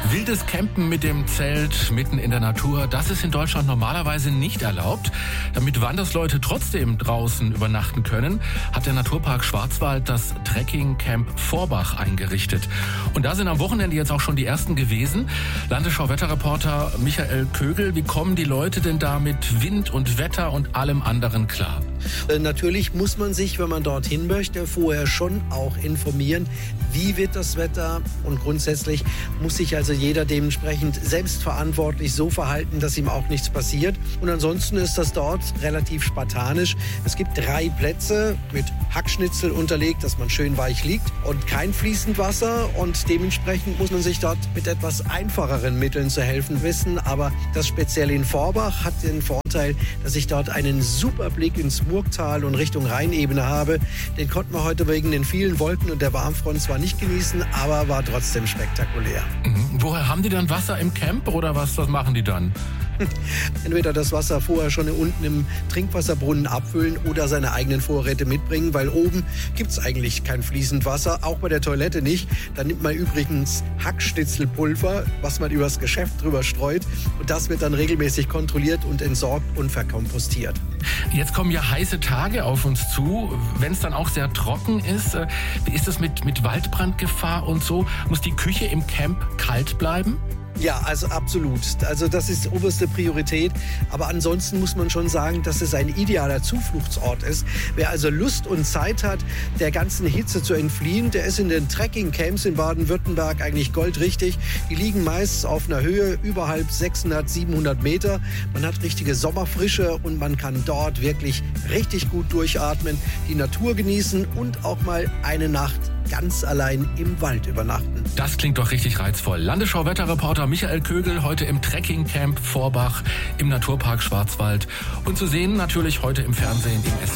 Wildes Campen mit dem Zelt mitten in der Natur, das ist in Deutschland normalerweise nicht erlaubt. Damit Wandersleute trotzdem draußen übernachten können, hat der Naturpark Schwarzwald das Trekking-Camp Vorbach eingerichtet. Und da sind am Wochenende jetzt auch schon die ersten gewesen. Landesschau-Wetterreporter Michael Kögel, wie kommen die Leute denn da mit Wind und Wetter und allem anderen klar? Natürlich muss man sich, wenn man dorthin möchte, vorher schon auch informieren, wie wird das Wetter, und grundsätzlich muss sich also jeder dementsprechend selbstverantwortlich so verhalten, dass ihm auch nichts passiert. Und ansonsten ist das dort relativ spartanisch. Es gibt 3 Plätze mit Hackschnitzel unterlegt, dass man schön weich liegt und kein fließend Wasser, und dementsprechend muss man sich dort mit etwas einfacheren Mitteln zu helfen wissen. Aber das speziell in Vorbach hat den Vorteil, dass ich dort einen super Blick ins Murgtal und Richtung Rheinebene habe. Den konnten wir heute wegen den vielen Wolken und der Warmfront zwar nicht genießen, aber war trotzdem spektakulär. Woher haben die dann Wasser im Camp oder was machen die dann? Entweder das Wasser vorher schon unten im Trinkwasserbrunnen abfüllen oder seine eigenen Vorräte mitbringen, weil oben gibt es eigentlich kein fließend Wasser, auch bei der Toilette nicht. Da nimmt man übrigens Hackschnitzelpulver, was man übers Geschäft drüber streut, und das wird dann regelmäßig kontrolliert und entsorgt und verkompostiert. Jetzt kommen ja heiße Tage auf uns zu, wenn es dann auch sehr trocken ist. Wie ist es mit Waldbrandgefahr und so? Muss die Küche im Camp kalt bleiben? Ja, also absolut. Also das ist oberste Priorität. Aber ansonsten muss man schon sagen, dass es ein idealer Zufluchtsort ist. Wer also Lust und Zeit hat, der ganzen Hitze zu entfliehen, der ist in den Trekking-Camps in Baden-Württemberg eigentlich goldrichtig. Die liegen meist auf einer Höhe überhalb 600, 700 Meter. Man hat richtige Sommerfrische und man kann dort wirklich richtig gut durchatmen, die Natur genießen und auch mal eine Nacht ganz allein im Wald übernachten. Das klingt doch richtig reizvoll. Landesschau-Wetterreporter Michael Kögel heute im Trekking-Camp Vorbach im Naturpark Schwarzwald. Und zu sehen natürlich heute im Fernsehen im